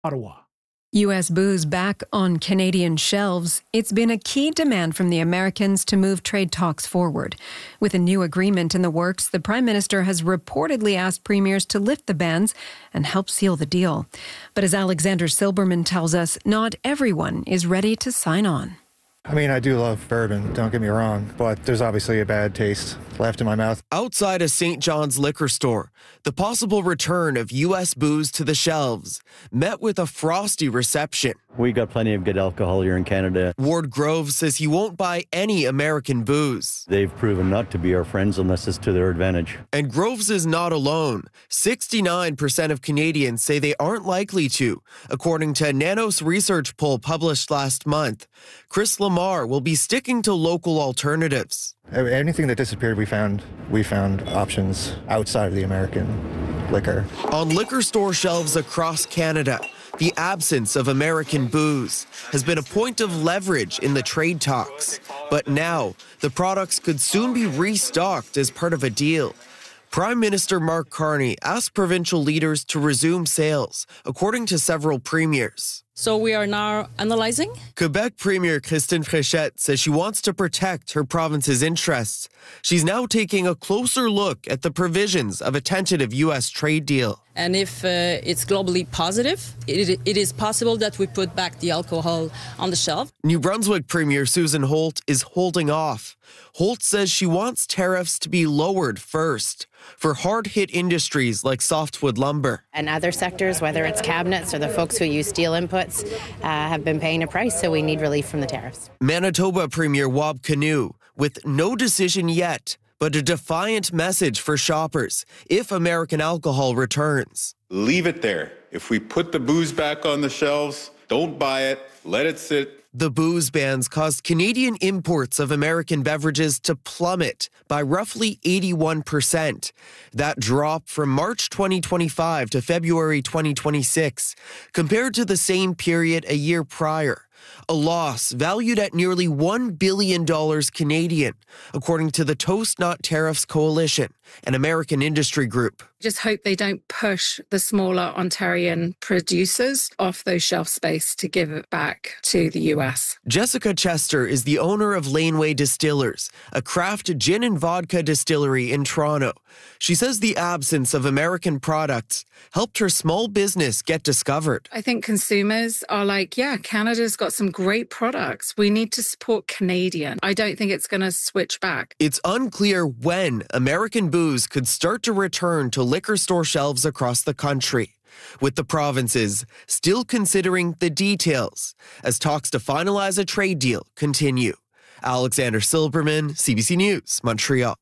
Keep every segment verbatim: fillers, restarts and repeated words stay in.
Ottawa. U S booze back on Canadian shelves. It's been a key demand from the Americans to move trade talks forward. With a new agreement in the works, the Prime Minister has reportedly asked premiers to lift the bans and help seal the deal. But as Alexander Silberman tells us, not everyone is ready to sign on. I mean, I do love bourbon, don't get me wrong, but there's obviously a bad taste left in my mouth. Outside a Saint John's liquor store, the possible return of U S booze to the shelves met with a frosty reception. We got plenty of good alcohol here in Canada. Ward Grove says he won't buy any American booze. They've proven not to be our friends unless it's to their advantage. And Groves is not alone. sixty-nine percent of Canadians say they aren't likely to, according to a Nanos research poll published last month. Chris Lamar will be sticking to local alternatives. Anything that disappeared, we found we found options outside of the American liquor. On liquor store shelves across Canada, the absence of American booze has been a point of leverage in the trade talks. But now, the products could soon be restocked as part of a deal. Prime Minister Mark Carney asked provincial leaders to resume sales, according to several premiers. So we are now analyzing. Quebec Premier Christine Fréchette says she wants to protect her province's interests. She's now taking a closer look at the provisions of a tentative U S trade deal. And if uh, it's globally positive, it, it is possible that we put back the alcohol on the shelf. New Brunswick Premier Susan Holt is holding off. Holt says she wants tariffs to be lowered first for hard-hit industries like softwood lumber. And other sectors, whether it's cabinets or the folks who use steel inputs, uh, have been paying a price, so we need relief from the tariffs. Manitoba Premier Wab Kinew, with no decision yet, but a defiant message for shoppers if American alcohol returns. Leave it there. If we put the booze back on the shelves, don't buy it, let it sit. The booze bans caused Canadian imports of American beverages to plummet by roughly eighty-one percent. That drop from March twenty twenty-five to February twenty twenty-six, compared to the same period a year prior. A loss valued at nearly one billion dollars Canadian, according to the Toast Not Tariffs Coalition, an American industry group. Just hope they don't push the smaller Ontarian producers off those shelf space to give it back to the U S. Jessica Chester is the owner of Laneway Distillers, a craft gin and vodka distillery in Toronto. She says the absence of American products helped her small business get discovered. I think consumers are like, yeah, Canada's got some great products. We need to support Canadian. I don't think it's going to switch back. It's unclear when American booze could start to return to liquor store shelves across the country, with the provinces still considering the details as talks to finalize a trade deal continue. Alexander Silberman, C B C News, Montreal.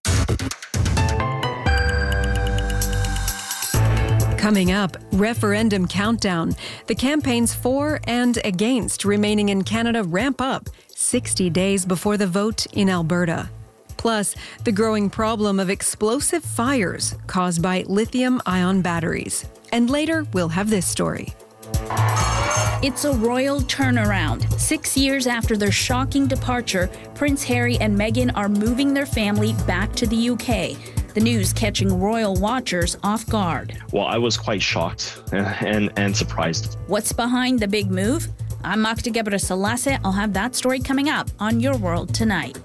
Coming up, referendum countdown. The campaigns for and against remaining in Canada ramp up sixty days before the vote in Alberta. Plus, the growing problem of explosive fires caused by lithium-ion batteries. And later, we'll have this story. It's a royal turnaround. Six years after their shocking departure, Prince Harry and Meghan are moving their family back to the U K. The news catching royal watchers off guard. Well, I was quite shocked and, and, and surprised. What's behind the big move? I'm Makta Gebre-Selassie. I'll have that story coming up on Your World Tonight.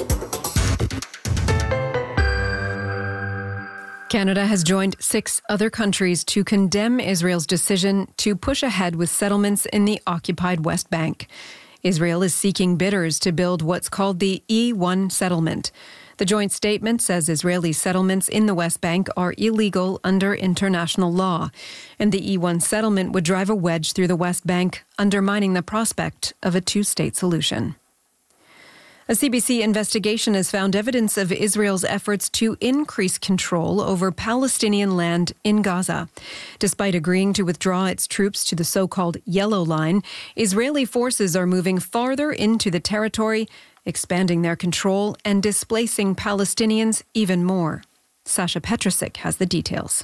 Canada has joined six other countries to condemn Israel's decision to push ahead with settlements in the occupied West Bank. Israel is seeking bidders to build what's called the E one settlement. The joint statement says Israeli settlements in the West Bank are illegal under international law, and the E one settlement would drive a wedge through the West Bank, undermining the prospect of a two-state solution. A C B C investigation has found evidence of Israel's efforts to increase control over Palestinian land in Gaza. Despite agreeing to withdraw its troops to the so-called Yellow Line, Israeli forces are moving farther into the territory, expanding their control and displacing Palestinians even more. Sasha Petrusik has the details.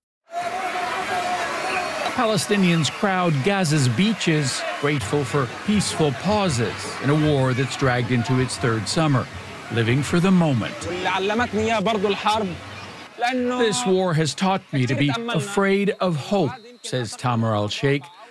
Palestinians crowd Gaza's beaches, grateful for peaceful pauses in a war that's dragged into its third summer, living for the moment. This war has taught me to be afraid of hope, says Tamar al-Sheikh,